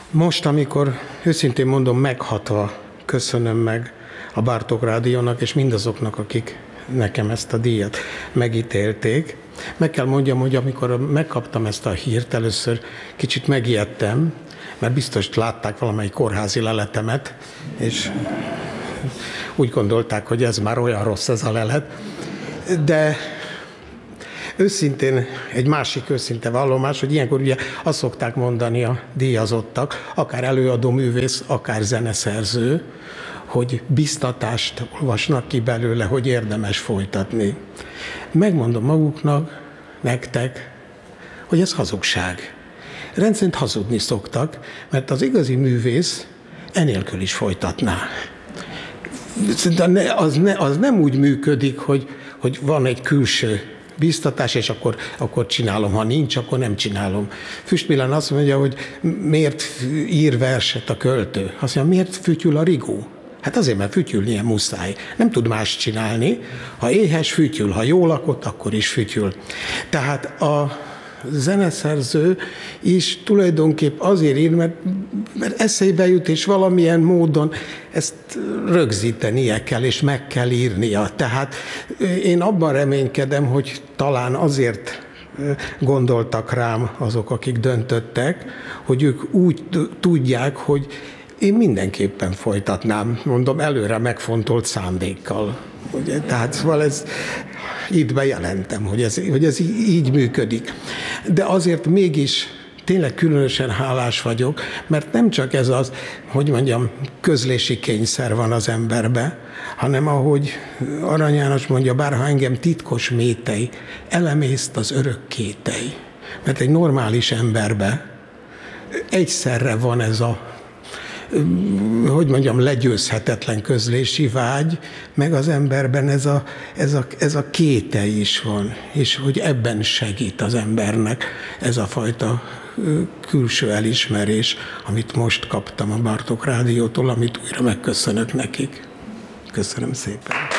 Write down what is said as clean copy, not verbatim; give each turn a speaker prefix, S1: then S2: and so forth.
S1: Most, amikor őszintén mondom, meghatva köszönöm meg a Bartók Rádiónak és mindazoknak, akik nekem ezt a díjat megítélték. Meg kell mondjam, hogy amikor megkaptam ezt a hírt, először kicsit megijedtem, mert biztos látták valamelyik kórházi leletemet, és úgy gondolták, hogy ez már olyan rossz ez a lelet. De őszintén, egy másik őszinte vallomás, hogy ilyenkor ugye azt szokták mondani a díjazottak, akár előadó művész, akár zeneszerző, hogy biztatást olvasnak ki belőle, hogy érdemes folytatni. Megmondom maguknak, nektek, hogy ez hazugság. Rendszerint hazudni szoktak, mert az igazi művész enélkül is folytatná. Az nem úgy működik, hogy van egy külső biztatás, és akkor csinálom. Ha nincs, akkor nem csinálom. Füst Milan azt mondja, hogy miért ír verset a költő. Azt mondja, miért fütyül a rigó? Hát azért, mert fütyülnie muszáj. Nem tud más csinálni. Ha éhes, fütyül. Ha jól lakott, akkor is fütyül. Tehát a zeneszerző is tulajdonképp azért ír, mert eszébe jut, és valamilyen módon ezt rögzítenie kell, és meg kell írnia. Tehát én abban reménykedem, hogy talán azért gondoltak rám azok, akik döntöttek, hogy ők úgy tudják, hogy én mindenképpen folytatnám, mondom, előre megfontolt szándékkal. Ugye? Tehát szóval ez itt bejelentem, hogy ez így működik. De azért mégis tényleg különösen hálás vagyok, mert nem csak ez az, hogy mondjam, közlési kényszer van az emberbe, hanem ahogy Arany János mondja, bárha engem titkos métej, elemészt az örök kétely. Mert egy normális emberbe egyszerre van ez a legyőzhetetlen közlési vágy, meg az emberben ez a kételj is van, és hogy ebben segít az embernek ez a fajta külső elismerés, amit most kaptam a Bartók Rádiótól, amit újra megköszönök nekik. Köszönöm szépen.